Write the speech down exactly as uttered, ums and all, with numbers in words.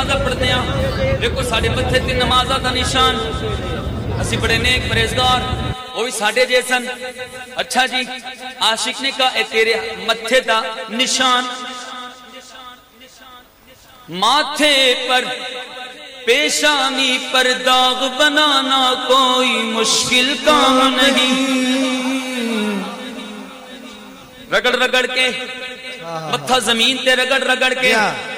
जनाजा पढ़ते हैं, देखो साढ़े मत्थे ते नमाजा का निशान, असी बड़े नेक परहेजगार, वो भी साढ़े जैसन। अच्छा जी, आशिक ने कहा तेरे मत्थे का निशान, माथे पर पेशानी पर दाग बनाना कोई मुश्किल काम नहीं। रगड़ रगड़ के मत्था जमीन ते रगड़ रगड़ के